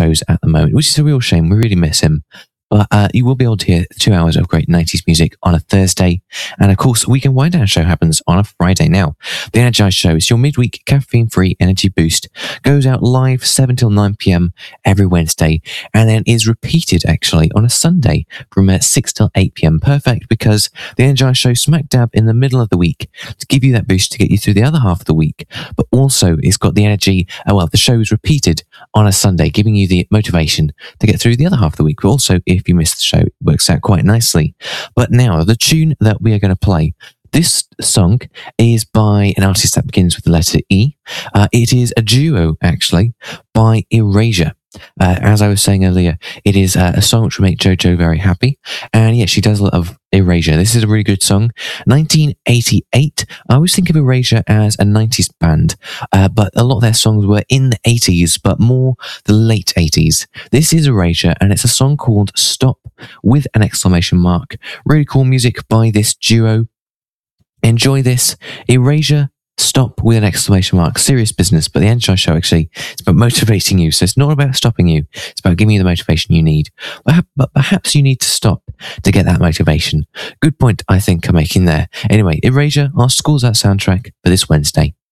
shows at the moment, which is a real shame. We really miss him. But you will be able to hear 2 hours of great 90s music on a Thursday. And of course, Weekend Wind Down show happens on a Friday now. The Energize show is your midweek caffeine-free energy boost. Goes out live 7 till 9 p.m. every Wednesday, and then is repeated actually on a Sunday from 6 till 8 p.m. Perfect, because the Energize show smack dab in the middle of the week to give you that boost to get you through the other half of the week. But also it's got the energy, the show is repeated on a Sunday, giving you the motivation to get through the other half of the week. But also, if you miss the show, it works out quite nicely. But now, the tune that we are going to play, this song is by an artist that begins with the letter E. It is a duo, actually, by Erasure. As I was saying earlier, it is a song which will make JoJo very happy. And yeah, she does a lot of Erasure. This is a really good song. 1988. I always think of Erasure as a 90s band, but a lot of their songs were in the 80s, but more the late 80s. This is Erasure, and it's a song called Stop with an exclamation mark. Really cool music by this duo. Enjoy this. Erasure, Stop with an exclamation mark. Serious business, but the Energize show actually is about motivating you. So it's not about stopping you. It's about giving you the motivation you need. But perhaps you need to stop to get that motivation. Good point, I think, I'm making there. Anyway, Erasure, our School's Out soundtrack for this Wednesday.